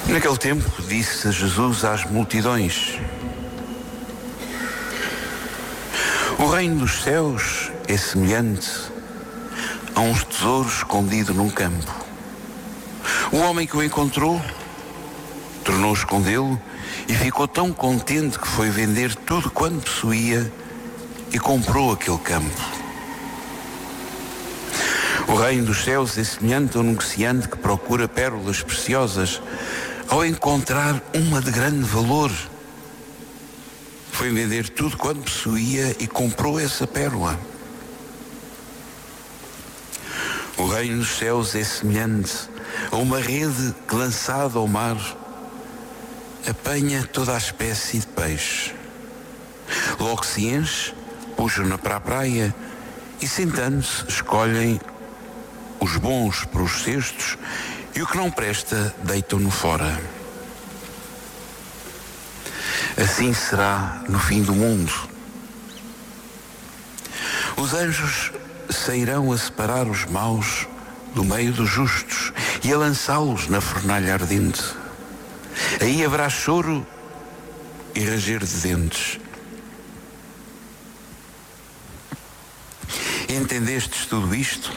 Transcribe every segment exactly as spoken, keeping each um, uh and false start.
Naquele tempo disse Jesus às multidões: o reino dos céus é semelhante a um tesouro escondido num campo. O homem que o encontrou tornou a escondê-lo e ficou tão contente que foi vender tudo quanto possuía e comprou aquele campo. O reino dos céus é semelhante a um negociante que procura pérolas preciosas. Ao encontrar uma de grande valor, foi vender tudo quanto possuía e comprou essa pérola. O reino dos céus é semelhante a uma rede que, lançada ao mar, apanha toda a espécie de peixe. Logo se enche, puxam-na para a praia e, sentando-se, escolhem os bons para os cestos e o que não presta deitam-no fora. Assim será no fim do mundo. Os anjos sairão a separar os maus do meio dos justos e a lançá-los na fornalha ardente. Aí haverá choro e ranger de dentes. Entendestes tudo isto?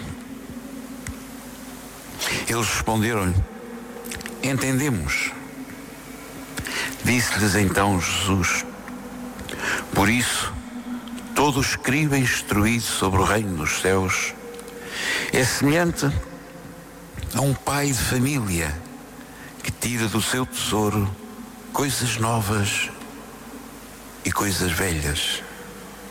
Eles responderam-lhe: entendemos. Disse-lhes então Jesus: por isso, todo escriba instruído sobre o reino dos céus é semelhante a um pai de família que tira do seu tesouro coisas novas e coisas velhas.